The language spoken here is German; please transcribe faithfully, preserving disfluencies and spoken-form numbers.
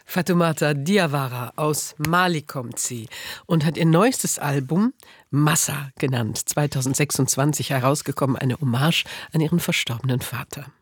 Fatoumata Diawara aus Mali kommt sie und hat ihr neuestes Album Massa genannt, zweitausendsechsundzwanzig herausgekommen, eine Hommage an ihren verstorbenen Vater.